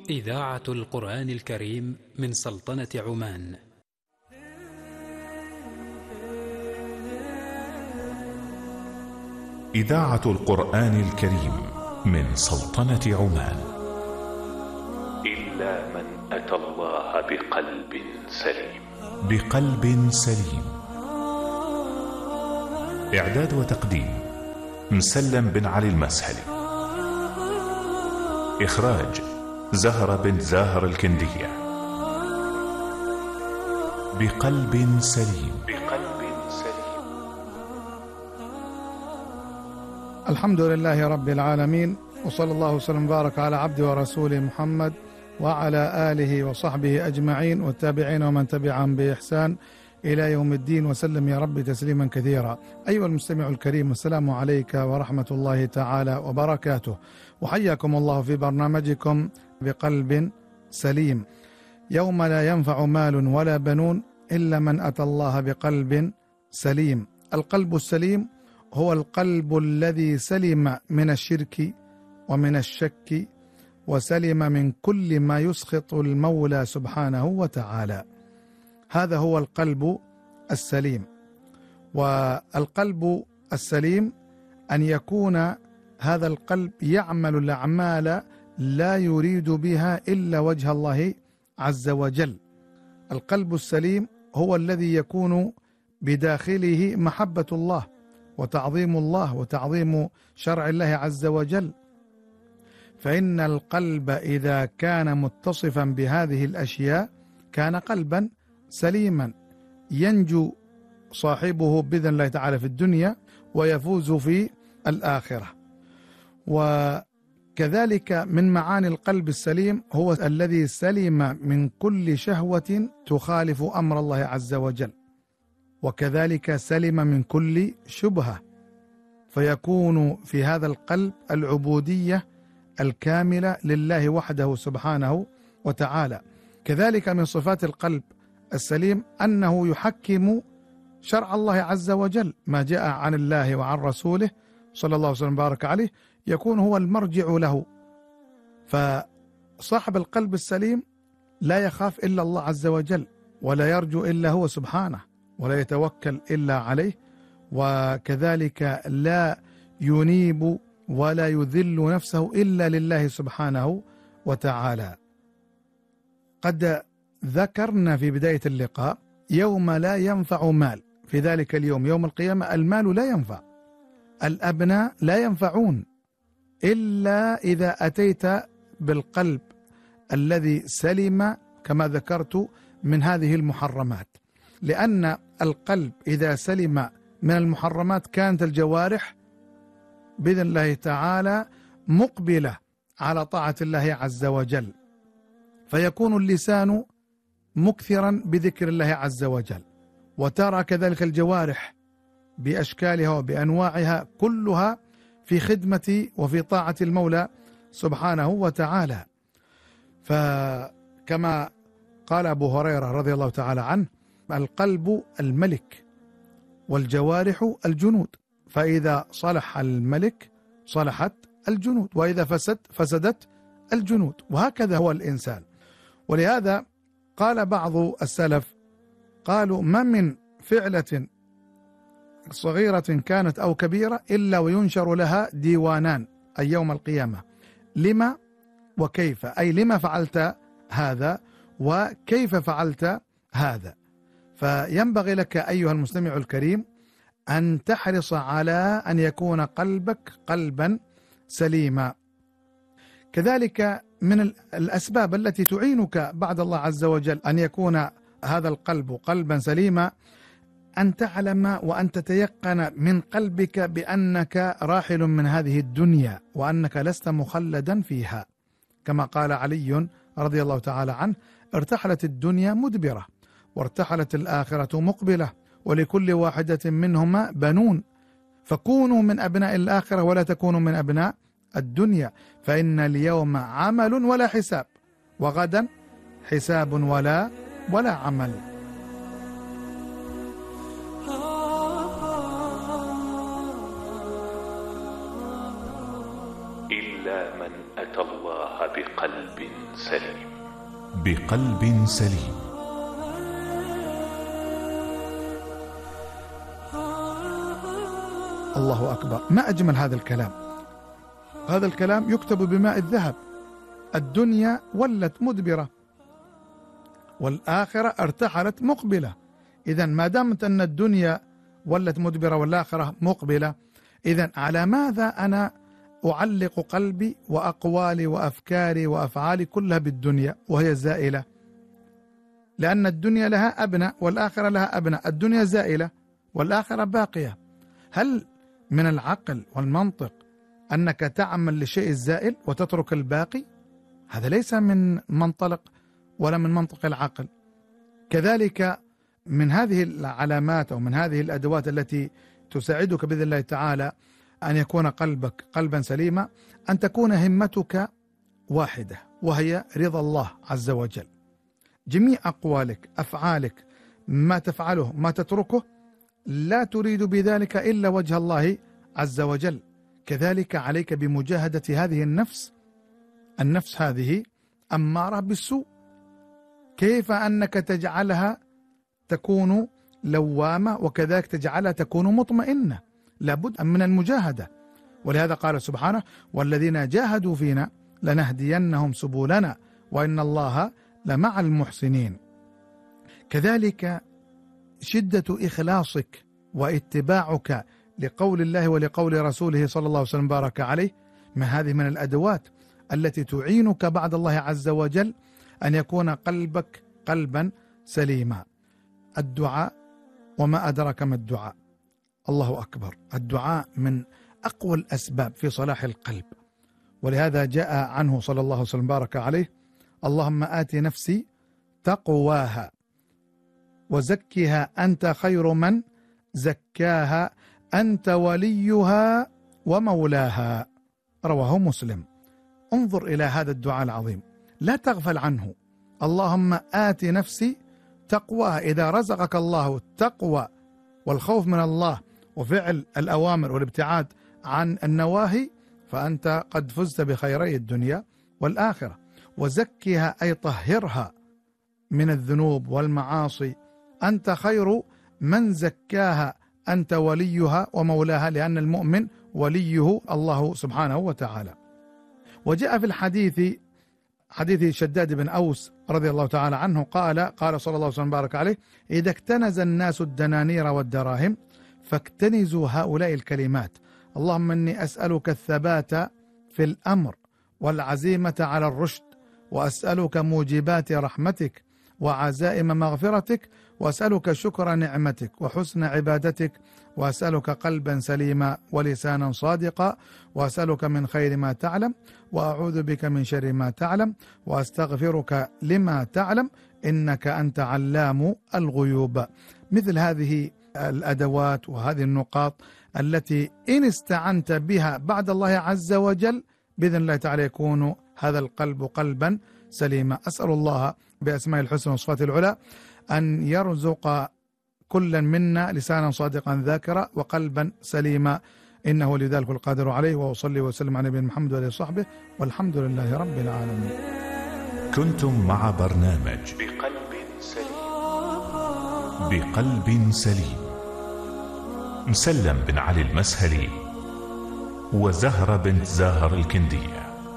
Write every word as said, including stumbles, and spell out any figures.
إذاعة القرآن الكريم من سلطنة عمان. إذاعة القرآن الكريم من سلطنة عمان. إلا من أتى الله بقلب سليم. بقلب سليم. إعداد وتقديم مسلم بن علي المسهلي. إخراج زهرة بن زاهر الكندية. بقلب سليم. بقلب سليم. الحمد لله رب العالمين، وصلى الله وسلم وبارك على عبده ورسوله محمد وعلى آله وصحبه أجمعين والتابعين ومن تبعهم بإحسان إلى يوم الدين، وسلم يا رب تسليما كثيرا. أيها المستمع الكريم، السلام عليك ورحمة الله تعالى وبركاته، وحياكم الله في برنامجكم بقلب سليم. يوم لا ينفع مال ولا بنون إلا من أتى الله بقلب سليم. القلب السليم هو القلب الذي سلم من الشرك ومن الشك، وسلم من كل ما يسخط المولى سبحانه وتعالى. هذا هو القلب السليم. والقلب السليم أن يكون هذا القلب يعمل الأعمال لا يريد بها إلا وجه الله عز وجل. القلب السليم هو الذي يكون بداخله محبة الله وتعظيم الله وتعظيم شرع الله عز وجل. فإن القلب إذا كان متصفا بهذه الأشياء كان قلبا سليما، ينجو صاحبه بإذن الله تعالى في الدنيا ويفوز في الآخرة. وكذلك من معاني القلب السليم هو الذي سلم من كل شهوة تخالف أمر الله عز وجل، وكذلك سلم من كل شبهة، فيكون في هذا القلب العبودية الكاملة لله وحده سبحانه وتعالى. كذلك من صفات القلب السليم أنه يحكم شرع الله عز وجل، ما جاء عن الله وعن رسوله صلى الله عليه وسلم بارك عليه يكون هو المرجع له. فصاحب القلب السليم لا يخاف إلا الله عز وجل، ولا يرجو إلا هو سبحانه، ولا يتوكل إلا عليه، وكذلك لا ينيب ولا يذل نفسه إلا لله سبحانه وتعالى. قد ذكرنا في بداية اللقاء يوم لا ينفع مال. في ذلك اليوم يوم القيامة المال لا ينفع، الأبناء لا ينفعون إلا إذا أتيت بالقلب الذي سلم كما ذكرت من هذه المحرمات. لأن القلب إذا سلم من المحرمات كانت الجوارح بإذن الله تعالى مقبلة على طاعة الله عز وجل، فيكون اللسان مكثرا بذكر الله عز وجل، وترى كذلك الجوارح بأشكالها وبأنواعها كلها في خدمة وفي طاعة المولى سبحانه وتعالى. فكما قال أبو هريرة رضي الله تعالى عنه: القلب الملك والجوارح الجنود، فإذا صلح الملك صلحت الجنود، وإذا فسد فسدت الجنود، وهكذا هو الإنسان. ولهذا قال بعض السلف قالوا: ما من فعلة صغيرة كانت أو كبيرة إلا وينشر لها ديوانان أي يوم القيامة، لما وكيف، أي لما فعلت هذا وكيف فعلت هذا. فينبغي لك أيها المستمع الكريم أن تحرص على أن يكون قلبك قلبا سليما. كذلك من الأسباب التي تعينك بعد الله عز وجل أن يكون هذا القلب قلبا سليما أن تعلم وأن تتيقن من قلبك بأنك راحل من هذه الدنيا، وأنك لست مخلدا فيها، كما قال علي رضي الله تعالى عنه: ارتحلت الدنيا مدبرة وارتحلت الآخرة مقبلة، ولكل واحدة منهما بنون، فكونوا من أبناء الآخرة ولا تكونوا من أبناء الدنيا، فإن اليوم عمل ولا حساب، وغدا حساب ولا ولا عمل. إلا من أتى الله بقلب بقلب سليم. بقلب سليم. الله أكبر، ما أجمل هذا الكلام. هذا الكلام يكتب بماء الذهب. الدنيا ولت مدبرة والآخرة ارتحلت مقبلة. إذن ما دامت أن الدنيا ولت مدبرة والآخرة مقبلة، إذن على ماذا أنا أعلق قلبي وأقوالي وأفكاري وأفعالي كلها بالدنيا وهي زائلة؟ لأن الدنيا لها أبناء والآخرة لها أبناء. الدنيا زائلة والآخرة باقية. هل من العقل والمنطق أنك تعمل لشيء الزائل وتترك الباقي؟ هذا ليس من منطلق ولا من منطق العقل. كذلك من هذه العلامات أو من هذه الأدوات التي تساعدك بإذن الله تعالى أن يكون قلبك قلبا سليما، أن تكون همتك واحدة وهي رضا الله عز وجل. جميع أقوالك، أفعالك، ما تفعله ما تتركه، لا تريد بذلك إلا وجه الله عز وجل. كذلك عليك بمجاهدة هذه النفس. النفس هذه أمارة بالسوء. كيف أنك تجعلها تكون لوامة وكذلك تجعلها تكون مطمئنة؟ لابد من المجاهدة. ولهذا قال سبحانه: والذين جاهدوا فينا لنهدينهم سبلنا وإن الله لمع المحسنين. كذلك شدة إخلاصك واتباعك لقول الله ولقول رسوله صلى الله عليه وسلم بارك عليه، ما هذه من الأدوات التي تعينك بعد الله عز وجل أن يكون قلبك قلبا سليما. الدعاء، وما أدرك ما الدعاء. الله أكبر، الدعاء من أقوى الأسباب في صلاح القلب. ولهذا جاء عنه صلى الله عليه وسلم بارك عليه: اللهم آت نفسي تقواها وزكها أنت خير من زكاها أنت وليها ومولاها. رواه مسلم. انظر إلى هذا الدعاء العظيم، لا تغفل عنه. اللهم آت نفسي تقواها. إذا رزقك الله التقوى والخوف من الله وفعل الأوامر والابتعاد عن النواهي فأنت قد فزت بخيري الدنيا والآخرة. وزكها أي طهرها من الذنوب والمعاصي، أنت خير من زكاها أنت وليها ومولاها، لأن المؤمن وليه الله سبحانه وتعالى. وجاء في الحديث حديث شداد بن أوس رضي الله تعالى عنه قال قال صلى الله عليه وسلم بارك عليه: إذا اكتنز الناس الدنانير والدراهم فاكتنزوا هؤلاء الكلمات: اللهم إني أسألك الثبات في الأمر والعزيمة على الرشد، وأسألك موجبات رحمتك وعزائم مغفرتك، وأسألك شكر نعمتك وحسن عبادتك، وأسألك قلبا سليما ولسانا صادقا، وأسألك من خير ما تعلم، وأعوذ بك من شر ما تعلم، وأستغفرك لما تعلم، إنك أنت علام الغيوب. مثل هذه الأدوات وهذه النقاط التي إن استعنت بها بعد الله عز وجل بإذن الله تعالى يكون هذا القلب قلبا سليما. أسأل الله بأسماء الحسنى وصفاته العلى أن يرزق كلا منا لسانا صادقا ذاكرا وقلبا سليما، إنه لذلك القادر عليه. وأصلي وسلم على نبينا محمد وآله وصحبه، والحمد لله رب العالمين. كنتم مع برنامج بقلب سليم. بقلب سليم، مسلم بن علي المسهلي وزهرة بنت زاهر الكندية.